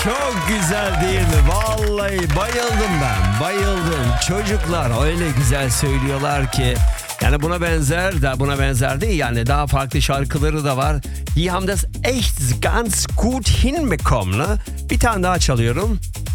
Çok güzel değil mi? Vallahi bayıldım ben. Bayıldım. Çocuklar öyle güzel söylüyorlar ki. Yani buna benzer değil, yani daha farklı şarkıları da var. Die haben das echt ganz gut hinbekommen. Bir tane daha çalıyorum.